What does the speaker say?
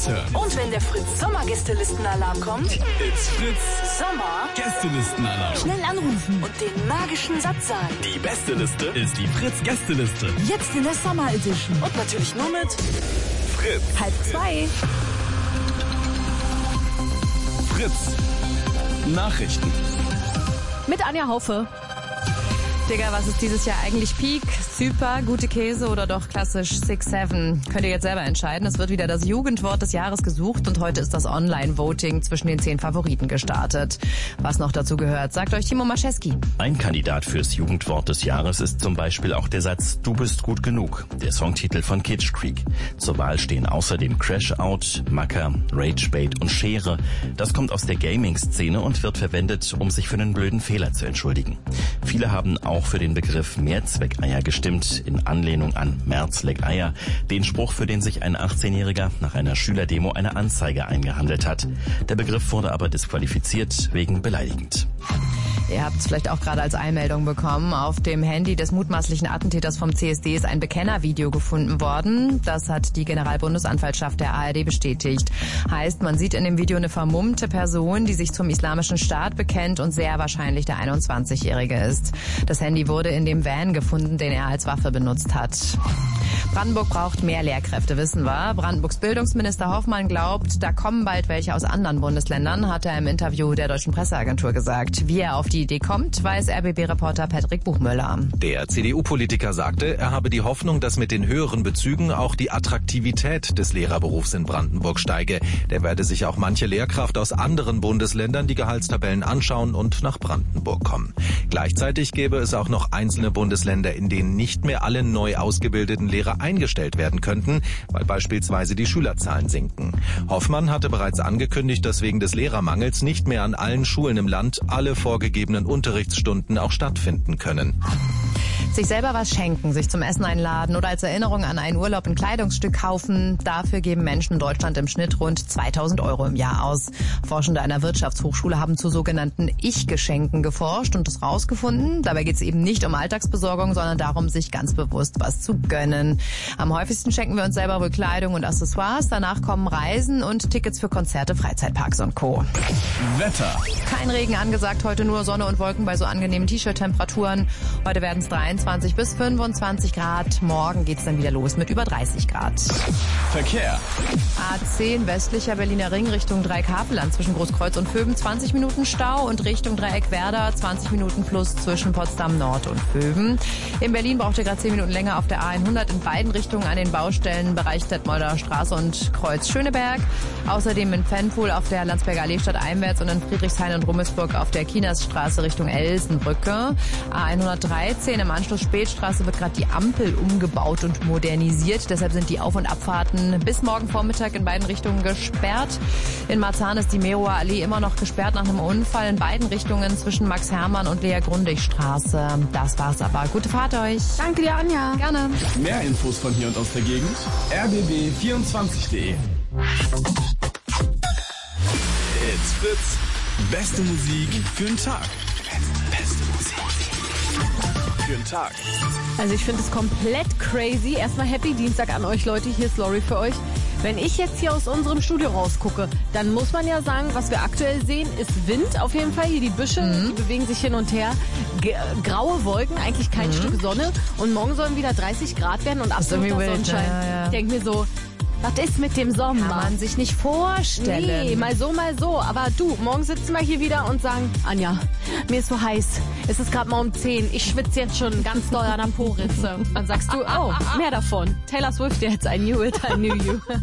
hören. Und wenn der Fritz-Sommer-Gästelistenalarm kommt, It's Fritz Sommer, Gästelistenalarm. schnell anrufen und den magischen Satz sagen. Die beste Liste ist die Fritz Gästeliste. Jetzt in der Sommer Edition. Und natürlich nur mit Fritz. 1:30. Fritz. Nachrichten. Mit Anja Haufe. Digga, was ist dieses Jahr eigentlich Peak? Super, gute Käse oder doch klassisch 6-7? Könnt ihr jetzt selber entscheiden. Es wird wieder das Jugendwort des Jahres gesucht und heute ist das Online-Voting zwischen den 10 Favoriten gestartet. Was noch dazu gehört, sagt euch Timo Maschewski. Ein Kandidat fürs Jugendwort des Jahres ist zum Beispiel auch der Satz "Du bist gut genug", der Songtitel von Kitsch Creek. Zur Wahl stehen außerdem Crash Out, Macker, Rage Bait und Schere. Das kommt aus der Gaming-Szene und wird verwendet, um sich für einen blöden Fehler zu entschuldigen. Viele haben auch für den Begriff Mehrzweckeier gestimmt, in Anlehnung an Mehrzweckeier, den Spruch, für den sich ein 18-Jähriger nach einer Schülerdemo eine Anzeige eingehandelt hat. Der Begriff wurde aber disqualifiziert wegen beleidigend. Ihr habt es vielleicht auch gerade als Eilmeldung bekommen. Auf dem Handy des mutmaßlichen Attentäters vom CSD ist ein Bekennervideo gefunden worden. Das hat die Generalbundesanwaltschaft der ARD bestätigt. Heißt, man sieht in dem Video eine vermummte Person, die sich zum Islamischen Staat bekennt und sehr wahrscheinlich der 21-Jährige ist. Das Handy wurde in dem Van gefunden, den er als Waffe benutzt hat. Brandenburg braucht mehr Lehrkräfte, wissen wir. Brandenburgs Bildungsminister Hoffmann glaubt, da kommen bald welche aus anderen Bundesländern, hat er im Interview der Deutschen Presseagentur gesagt. Wie er auf die Idee kommt, weiß RBB-Reporter Patrick Buchmüller. Der CDU-Politiker sagte, er habe die Hoffnung, dass mit den höheren Bezügen auch die Attraktivität des Lehrerberufs in Brandenburg steige. Der werde sich auch manche Lehrkraft aus anderen Bundesländern die Gehaltstabellen anschauen und nach Brandenburg kommen. Gleichzeitig gäbe es auch noch einzelne Bundesländer, in denen nicht mehr alle neu ausgebildeten Lehrer eingestellt werden könnten, weil beispielsweise die Schülerzahlen sinken. Hoffmann hatte bereits angekündigt, dass wegen des Lehrermangels nicht mehr an allen Schulen im Land alle vorgegebenen Unterrichtsstunden auch stattfinden können. Sich selber was schenken, sich zum Essen einladen oder als Erinnerung an einen Urlaub ein Kleidungsstück kaufen, dafür geben Menschen in Deutschland im Schnitt rund 2.000 € im Jahr aus. Forschende einer Wirtschaftshochschule haben zu sogenannten Ich-Geschenken geforscht und das rausgefunden. Dabei geht es eben nicht um Alltagsbesorgung, sondern darum, sich ganz bewusst was zu gönnen. Am häufigsten schenken wir uns selber wohl Kleidung und Accessoires. Danach kommen Reisen und Tickets für Konzerte, Freizeitparks und Co. Wetter. Kein Regen angesagt, heute nur Sonne und Wolken bei so angenehmen T-Shirt-Temperaturen. Heute werden es 23 bis 25 Grad. Morgen geht's dann wieder los mit über 30 Grad. Verkehr. A10 westlicher Berliner Ring Richtung Dreieck-Havelland zwischen Großkreuz und Vöben 20 Minuten Stau und Richtung Dreieck-Werder 20 Minuten plus zwischen Potsdam Nord und Vöben. In Berlin braucht ihr gerade 10 Minuten länger auf der A100 in beiden Richtungen an den Baustellen Bereich Detmolder Straße und Kreuz Schöneberg. Außerdem in Pfennpool auf der Landsberger Allee stadteinwärts und in Friedrichshain und Rummelsburg auf der Kienasstraße Richtung Elsenbrücke. A113 im Anschluss Spätstraße wird gerade die Ampel umgebaut und modernisiert. Deshalb sind die Auf- und Abfahrten bis morgen Vormittag in beiden Richtungen gesperrt. In Marzahn ist die Merower Allee immer noch gesperrt nach einem Unfall in beiden Richtungen zwischen Max-Hermann und Lea-Grundig-Straße. Das war's aber. Gute Fahrt euch. Danke dir, Anja. Gerne. Mehr Infos von hier und aus der Gegend. rbb24.de. It's Fritz. Beste Musik für den Tag. Beste Musik für den Tag. Also ich finde es komplett crazy. Erstmal Happy Dienstag an euch Leute. Hier ist Lori für euch. Wenn ich jetzt hier aus unserem Studio rausgucke, dann muss man ja sagen, was wir aktuell sehen, ist Wind auf jeden Fall. Hier die Büsche, die bewegen sich hin und her. Graue Wolken, eigentlich kein Stück Sonne. Und morgen sollen wieder 30 Grad werden und absoluter Sonnenschein. Ja. Ich denke mir so, was ist mit dem Sommer? Kann man sich nicht vorstellen. Nee, mal so, mal so. Aber du, morgen sitzen wir hier wieder und sagen, Anja, mir ist so heiß. Es ist gerade mal um 10. Ich schwitze jetzt schon ganz doll an der Po-Ritze. Dann sagst du, oh, mehr davon. Taylor Swift jetzt, I knew it, I knew you.